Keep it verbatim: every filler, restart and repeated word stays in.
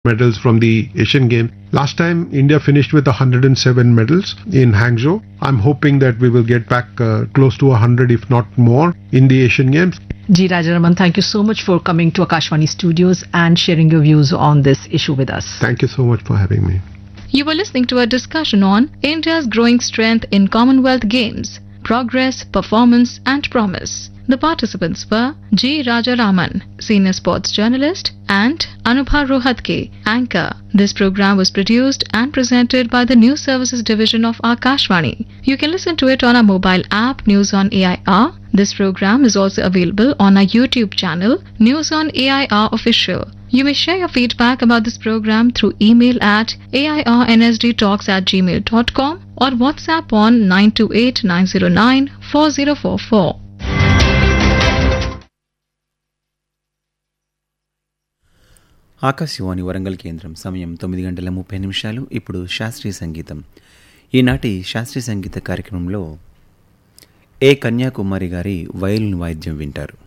medals from the Asian Games. Last time India finished with one hundred seven medals in Hangzhou. I'm hoping that we will get back uh, close to one hundred if not more in the Asian Games. G. Rajaraman, thank you so much for coming to Akashvani Studios and sharing your views on this issue with us. Thank you so much for having me. You were listening to a discussion on India's growing strength in Commonwealth Games, progress, performance and promise. The participants were G. Rajaraman, senior sports journalist, and Anubha Rohatke, anchor. This program was produced and presented by the News Services Division of Akashvani. You can listen to it on our mobile app News on A I R. This program is also available on our YouTube channel News on A I R Official. You may share your feedback about this program through email at a i r n s d talks at gmail dot com or WhatsApp on nine two eight nine zero nine four zero four four. Akashvani Warangal కేంద్రం సమయం తొమ్మిది గంటల ముప్పై నిమిషాలు. ఇప్పుడు శాస్త్రీయ సంగీతం. ఈనాటి శాస్త్రీయ సంగీత కార్యక్రమంలో ఏ కన్యాకుమారి గారి వయలిన్ వాయిద్యం వింటారు.